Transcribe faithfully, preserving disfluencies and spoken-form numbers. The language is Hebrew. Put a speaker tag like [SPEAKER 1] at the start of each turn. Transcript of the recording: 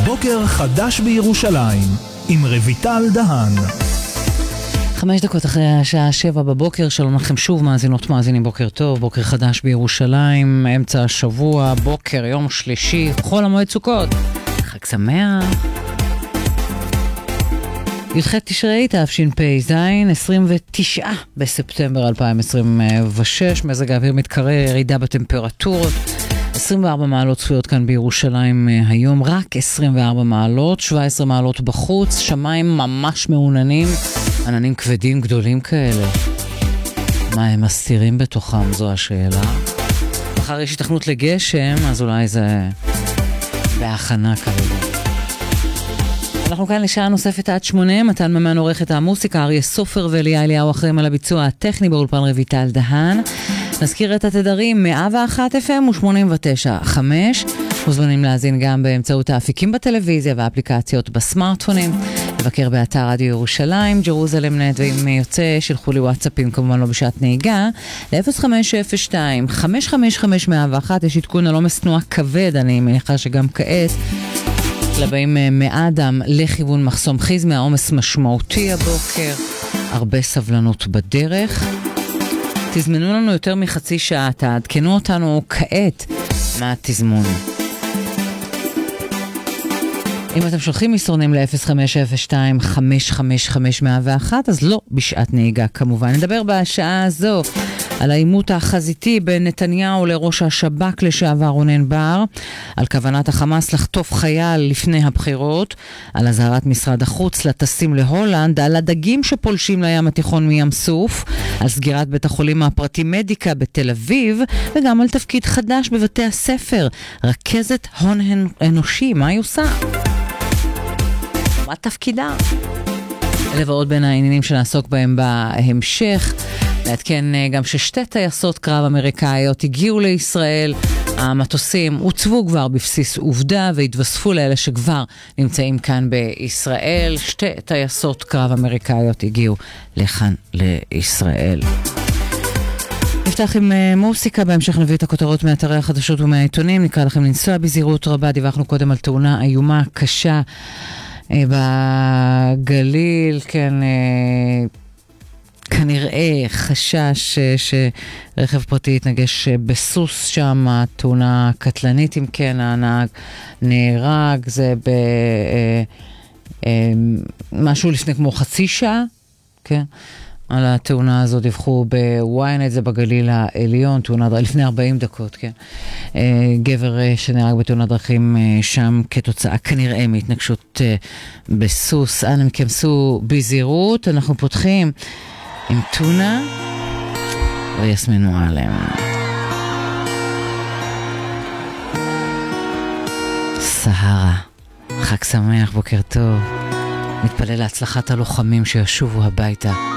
[SPEAKER 1] בוקר חדש בירושלים עם רויטל דהן.
[SPEAKER 2] חמש דקות אחרי השעה שבע בבוקר, שלום לכם שוב מאזינות מאזינים, בוקר טוב, בוקר חדש בירושלים, אמצע השבוע, בוקר יום שלישי, חול המועד סוכות, חג שמח. י"ח תשרי תשפ"ז, עשרים ותשעה בספטמבר אלפיים עשרים ושש, מזג האוויר מתקרר, ירידה בטמפרטורות, עשרים וארבע מעלות צפויות כאן בירושלים היום, רק עשרים וארבע מעלות, שבע עשרה מעלות בחוץ, שמיים ממש מעוננים, עננים כבדים גדולים כאלה. מה הם מסתירים בתוכם, זו השאלה. מחר יש התכנות לגשם, אז אולי זה בהכנה כרגע. אנחנו כאן לשעה נוספת עד שמונה, מתן ממן עורכת המוסיקה, אריה סופר ואליה אליהו אחרים על הביצוע הטכני, באולפן רויטל דהן. נזכיר את התדרים מאה ואחת אף אם ו-שמונים ותשע חמש. מוזמנים להזין גם באמצעות האפיקים בטלוויזיה והאפליקציות בסמארטפונים. לבקר באתר רדיו ירושלים, ג'רוזלם נט, ואם יוצא שלחו לי וואטסאפים, כמובן לא בשעת נהיגה, ל-אפס חמש אפס שתיים חמש חמש חמש מאה ואחת. יש עדכון הלא מסנוע כבד, אני מניחה שגם כעת. לבאים מאדם לכיוון מחסום חיזמה, העומס משמעותי הבוקר, הרבה סבלנות בדרך. תזמנו לנו יותר מחצי שעה, תעדכנו אותנו כעת מה התזמון. אם אתם שולחים מסרונים ל-אפס חמש אפס שתיים חמש חמש חמש מאה ואחת, אז לא בשעת נהיגה כמובן. נדבר בשעה הזו על העימות החזיתי בין נתניהו לראש השב"כ לשעבר רונן בר, על כוונת החמאס לחטוף חייל לפני הבחירות, על הזהרת משרד החוץ לטסים להולנד, על הדגים שפולשים לים התיכון מים סוף, על סגירת בית החולים הפרטי מדיקה בתל אביב, וגם על תפקיד חדש בבתי הספר, רכזת הון אנושי. מה היא עושה? מה תפקידה? אלה ועוד בין העניינים שנעסוק בהם בהמשך. נעדכן גם ששתי טייסות קרב אמריקאיות הגיעו לישראל, המטוסים הוצבו כבר בבסיס עובדה והתווספו לאלה שכבר נמצאים כאן בישראל. שתי טייסות קרב אמריקאיות הגיעו לכאן לישראל. נפתח עם מוסיקה, בהמשך נביא את הכותרות מאתרי החדשות ומהעיתונים. נקרא לכם לנסוע בזהירות רבה. דיווחנו קודם על תאונה איומה קשה בגליל, כן, כנראה חשש שרכב פרטי התנגש בסוס שם, תאונה קטלנית. אם כן, הנהג נהרג, זה במשהו לפני כמו חצי שעה, כן? על התאונה הזו דיווחו בוויינט, זה בגליל העליון, תאונה לפני ארבעים דקות, כן. גבר שנהרג בתאונת דרכים שם כתוצאה כנראה מהתנגשות בסוס. אנא מכם סעו בזהירות. אנחנו פותחים עם טונה ויסמין מועלם. סהרה, חג שמח, בוקר טוב. מתפלל להצלחת הלוחמים שישובו הביתה